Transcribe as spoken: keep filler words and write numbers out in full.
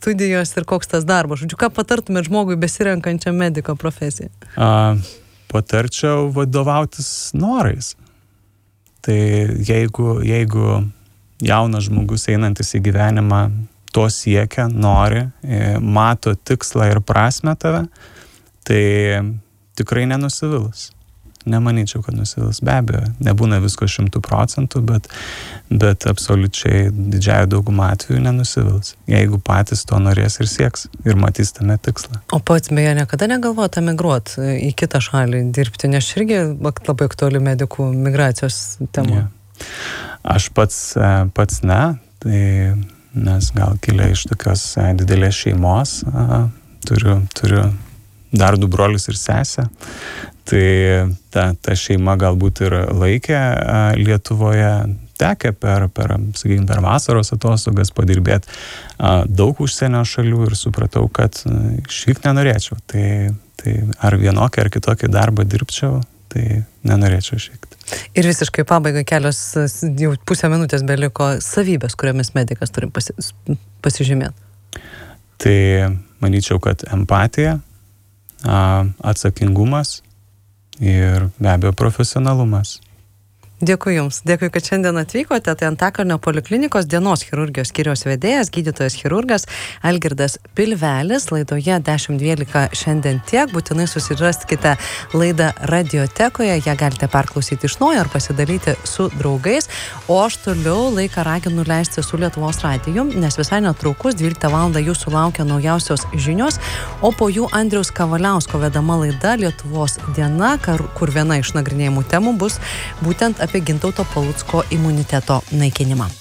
studijos ir koks tas darbas? Žodžiu, ką patartumėt žmogui besirenkančiam mediko profesiją? A, patarčiau vadovautis norais. Tai jeigu, jeigu jaunas žmogus einantis į gyvenimą to siekia, nori, mato tikslą ir prasmę tave, tai tikrai nenusivils. Nemanyčiau, kad nusivils. Be abejo, nebūna visko šimtų procentų, bet, bet absoliučiai didžiąją daugumą atvejų nenusivils. Jeigu patys to norės ir sieks ir matys tame tikslą. O pats beje niekada negalvojate emigruoti į kitą šalį dirbti, nes irgi labai aktuali medikų migracijos tema. Ja. Aš pats, pats ne, tai nes gal kilę iš tokios didelės šeimos, turiu, turiu dar du brolius ir sesę. Tai ta, ta šeima galbūt ir laikė Lietuvoje, tekę per, per, sakykime, per vasaros atostogas padirbėti daug užsienio šalių ir supratau, kad išvykti nenorėčiau. Tai, tai ar vienokį ar kitokį darbą dirbčiau, tai nenorėčiau išvykti. Ir visiškai pabaigai kelios, jau pusę minutės beliko savybės, kuriomis medikas turim pasi, pasižymėti. Tai manyčiau, kad empatija, atsakingumas ir be abejo profesionalumas. Dėkui Jums. Dėkui, kad šiandien atvykote. Tai Antakalnio poliklinikos dienos chirurgijos skyriaus vedėjas, gydytojas chirurgas Algirdas Pilvelis. Laidoje dešimt dvylika šiandien tiek. Būtinai susiraskite laidą radiotekoje. Ją galite perklausyti iš naujo ar pasidalyti su draugais. O aš toliau laiką raginu leisti su Lietuvos radiju, nes visai netrukus dvyliktą valandą jūsų laukia naujausios žinios, o po jų Andriaus Kavaliausko vedama laida Lietuvos diena, kur viena iš nagrinėjimų temų bus būtent apie Gintauto Palucko imuniteto naikinimą.